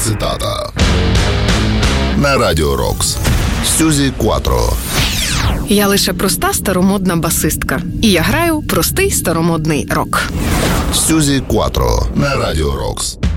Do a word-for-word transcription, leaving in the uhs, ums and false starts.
цитата. На Радіо Рокс. Сюзі Кватро. Я лише проста старомодна басистка. І я граю простий старомодний рок. Сюзі Кватро. На Радіо Рокс.